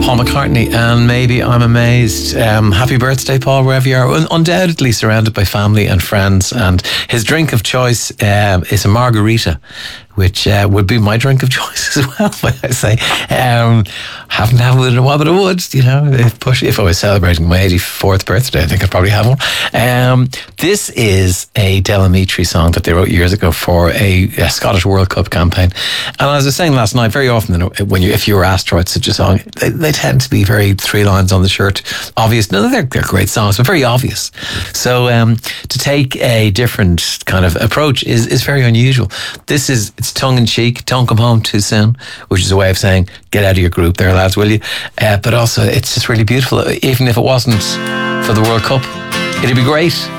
Paul McCartney, and Maybe I'm Amazed. Happy birthday, Paul, wherever you are. Undoubtedly surrounded by family and friends, and his drink of choice is a margarita, which would be my drink of choice as well, might I say. Haven't had one in a while, but I would, you know, if I was celebrating my 84th birthday, I think I'd probably have one. This is a Del Amitri song that they wrote years ago for a Scottish World Cup campaign. And as I was saying last night, very often if you were asked to write such a song, they tend to be very 3 lines on the shirt, obvious. No, they're great songs, but very obvious. So to take a different kind of approach is very unusual. It's tongue-in-cheek, don't come home too soon, which is a way of saying, get out of your group there, lads, will you? But also, it's just really beautiful. Even if it wasn't for the World Cup, it'd be great